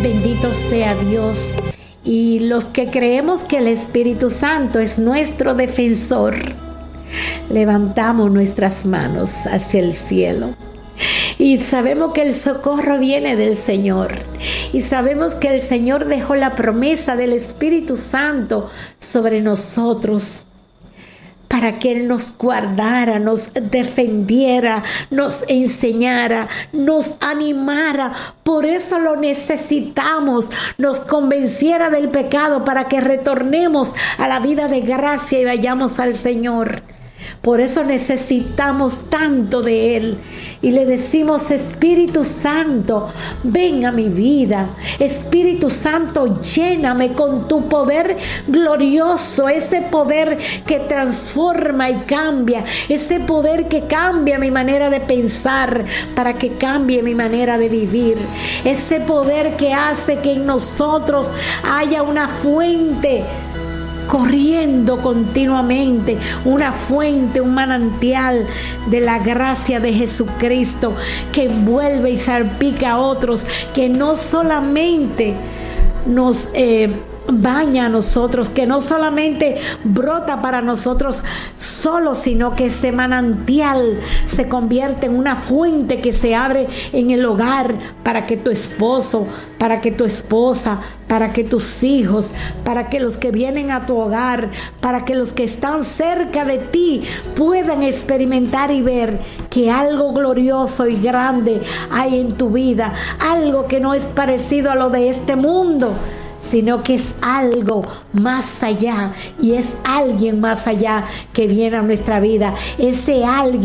Bendito sea Dios. Y los que creemos que el Espíritu Santo es nuestro defensor, levantamos nuestras manos hacia el cielo. Y sabemos que el socorro viene del Señor. Y sabemos que el Señor dejó la promesa del Espíritu Santo sobre nosotros, para que Él nos guardara, nos defendiera, nos enseñara, nos animara. Por eso lo necesitamos, nos convenciera del pecado para que retornemos a la vida de gracia y vayamos al Señor. Por eso necesitamos tanto de Él. Y le decimos: Espíritu Santo, ven a mi vida. Espíritu Santo, lléname con tu poder glorioso. Ese poder que transforma y cambia. Ese poder que cambia mi manera de pensar para que cambie mi manera de vivir. Ese poder que hace que en nosotros haya una fuente corriendo continuamente, una fuente, un manantial de la gracia de Jesucristo que envuelve y salpica a otros, que no solamente nos baña a nosotros, que no solamente brota para nosotros solos, sino que ese manantial se convierte en una fuente que se abre en el hogar para que tu esposo, para que tu esposa, para que tus hijos, para que los que vienen a tu hogar, para que los que están cerca de ti puedan experimentar y ver que algo glorioso y grande hay en tu vida, algo que no es parecido a lo de este mundo, sino que es algo más allá, y es alguien más allá que viene a nuestra vida. Ese alguien